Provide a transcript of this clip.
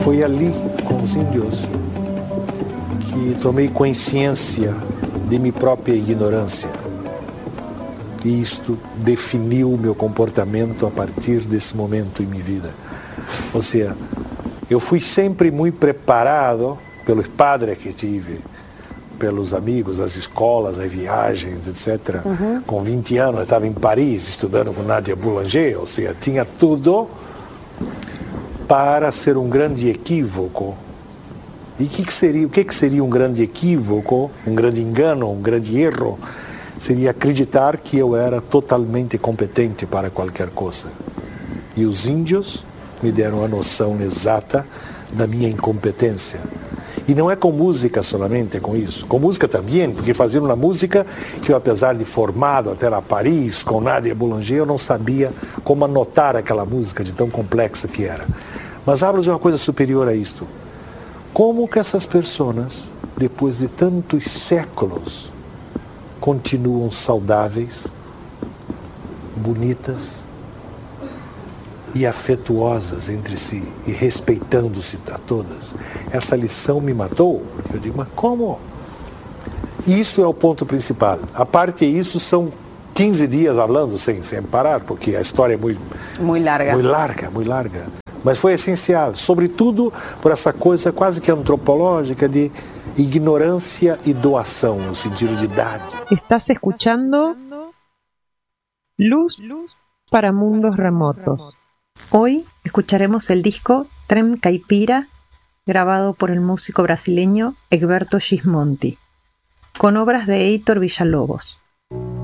Foi ali, com os índios, que tomei consciência de minha própria ignorância. E isto definiu o meu comportamento a partir desse momento em minha vida. Ou seja, eu fui sempre muito preparado pelos padres que tive, pelos amigos, as escolas, as viagens, etc. Com 20 anos eu estava em Paris estudando com Nadia Boulanger, ou seja, tinha tudo para ser um grande equívoco. E o que seria um grande equívoco, um grande engano, um grande erro? Seria acreditar que eu era totalmente competente para qualquer coisa. E os índios me deram a noção exata da minha incompetência. E não é com música solamente, é com isso. Com música também, porque faziam uma música que eu, apesar de formado até lá Paris, com Nadia Boulanger, eu não sabia como anotar aquela música de tão complexa que era. Mas hablo de uma coisa superior a isto. Como que essas pessoas, depois de tantos séculos, continuam saudáveis, bonitas e afetuosas entre si e respeitando-se a todas. Essa lição me matou, porque eu digo, mas como? Isso é o ponto principal. A parte disso são 15 dias falando sem parar, porque a história é muito larga. Mas foi essencial, sobretudo por essa coisa quase que antropológica de ignorância y doação, no sentido de idade. Estás escuchando Luz para Mundos Remotos. Hoy escucharemos el disco Trem Caipira, grabado por el músico brasileño Egberto Gismonti, con obras de Heitor Villalobos.